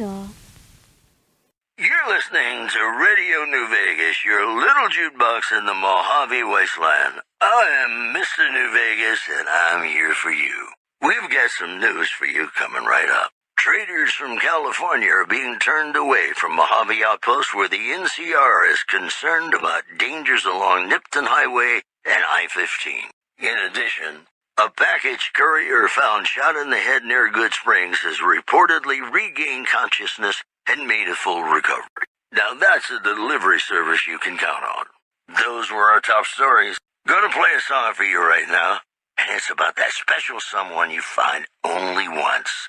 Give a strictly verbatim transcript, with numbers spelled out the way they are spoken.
dito. You're listening to Radio New Vegas, your little jukebox in the Mojave Wasteland. I am Mister New Vegas, and I'm here for you. We've got some news for you coming right up. Traders from California are being turned away from Mojave Outpost, where the N C R is concerned about dangers along Nipton Highway and I fifteen. In addition, a package courier found shot in the head near Good Springs has reportedly regained consciousness and made a full recovery. Now that's a delivery service you can count on. Those were our top stories. Gonna play a song for you right now, and it's about that special someone you find only once.